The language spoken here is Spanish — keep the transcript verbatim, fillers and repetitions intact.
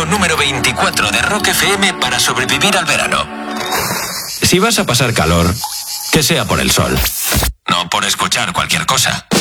número veinticuatro de Rock F M para sobrevivir al verano. Si vas a pasar calor, que sea por el sol, no por escuchar cualquier cosa.